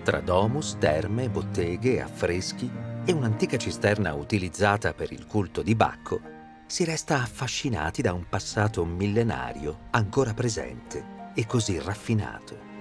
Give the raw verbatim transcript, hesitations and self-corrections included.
Tra domus, terme, botteghe, affreschi e un'antica cisterna utilizzata per il culto di Bacco, si resta affascinati da un passato millenario ancora presente e così raffinato.